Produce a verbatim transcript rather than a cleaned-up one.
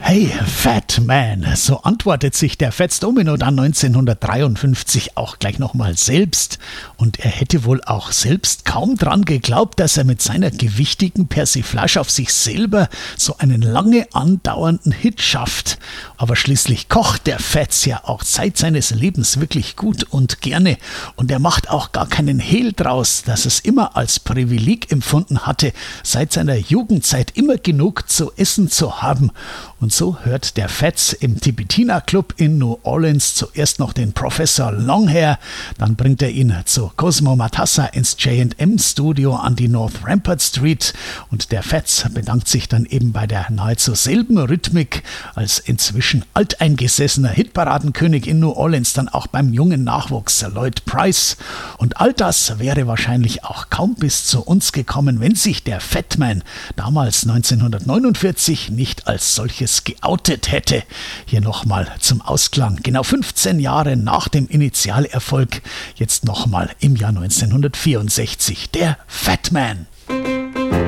Hey, Fat Man, so antwortet sich der Fats Domino dann neunzehnhundertdreiundfünfzig auch gleich nochmal selbst. Und er hätte wohl auch selbst kaum dran geglaubt, dass er mit seiner gewichtigen Persiflage auf sich selber so einen lange andauernden Hit schafft. Aber schließlich kocht der Fats ja auch Zeit seines Lebens wirklich gut und gerne. Und er macht auch gar keinen Hehl draus, dass es immer als Privileg empfunden hatte, seit seiner Jugendzeit immer genug zu essen zu haben. Und so hört der Fats im Tipitina Club in New Orleans zuerst noch den Professor Longhair, dann bringt er ihn zu Cosmo Matassa ins J and M Studio an die North Rampart Street und der Fats bedankt sich dann eben bei der nahezu selben Rhythmik als inzwischen alteingesessener Hitparadenkönig in New Orleans dann auch beim jungen Nachwuchs Lloyd Price. Und all das wäre wahrscheinlich auch kaum bis zu uns gekommen, wenn sich der Fat Man damals neunzehnhundertneunundvierzig nicht als solches geoutet hätte. Hier nochmal zum Ausklang. Genau fünfzehn Jahre nach dem Initialerfolg, jetzt nochmal im Jahr neunzehnhundertvierundsechzig. Der Fat Man.